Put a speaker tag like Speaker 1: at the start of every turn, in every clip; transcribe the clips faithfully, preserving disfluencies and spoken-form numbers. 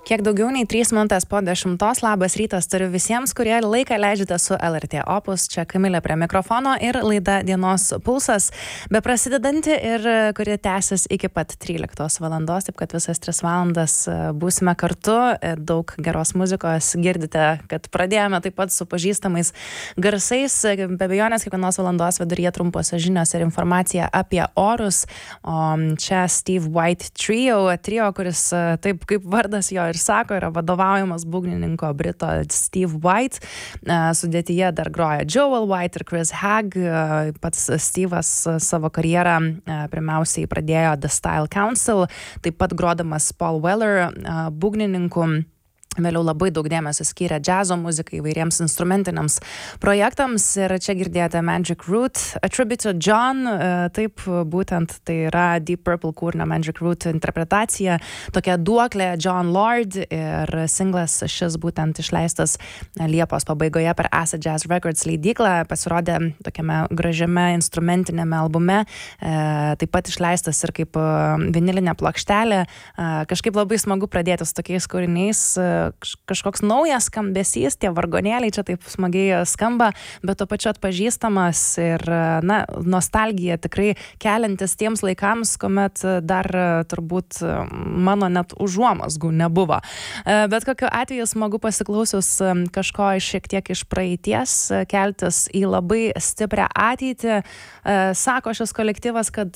Speaker 1: Kiek daugiau nei trys minutės po dešimtos, labas rytas turiu visiems, kurie laiką leidžiate su L R T Opus, čia Kamilė prie mikrofono ir laida Dienos pulsas, be prasidedanti ir kuri tęsis iki pat tryliktos valandos, taip kad visas tris valandas būsime kartu, daug geros muzikos, girdite, kad pradėjome taip pat su pažįstamais garsais, be abejonės kiekvienos valandos viduryje trumpose žinios ir informacija apie orus, o čia Steve White Trio, trio, kuris taip kaip vardas jo ir sako, yra vadovaujamas būgnininko Brito Steve White. Sudėtyje dar groja Joel White ir Chris Hag. Pats Steve'as savo karjerą pirmiausiai pradėjo The Style Council, taip pat grodamas Paul Weller būgnininku. Vėliau labai daug dėmesio skyrė džiazo muzikai, įvairiems instrumentiniams projektams ir čia girdėjote Magic Root, A Tribute to John, taip būtent tai yra Deep Purple kūrinio Magic Root interpretacija, tokia duoklė John Lord ir singlas šis būtent išleistas Liepos pabaigoje per Acid Jazz Records leidyklą, pasirodė tokiame gražiame instrumentinėme albume, taip pat išleistas ir kaip vinilinė plokštelė, kažkaip labai smagu pradėti su tokiais kūriniais, kažkoks naujas skambesys, tie vargonėliai čia taip smagiai skamba, bet to pačiu atpažįstamas ir, na, nostalgija tikrai keliantis tiems laikams, kuomet dar turbūt mano net užuomazgų nebuvo. Bet kokiu atveju smagu pasiklausius kažko šiek tiek iš praeities, keltis į labai stiprią ateitį. Sako šis kolektyvas, kad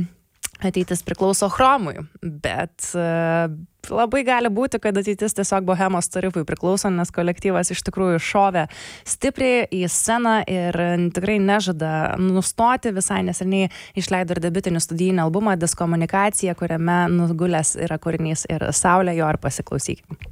Speaker 1: ateitis priklauso Chromui, bet labai gali būti, kad ateitis tiesiog Bohemos tarifui priklauso, nes kolektyvas iš tikrųjų šovė stipriai į sceną ir tikrai nežada nustoti. Visai neseniai išleido ir debiutinį studijinį albumą Diskomunikacija, kuriame nugulęs yra kūrinys ir Saulė, jo ir pasiklausykime.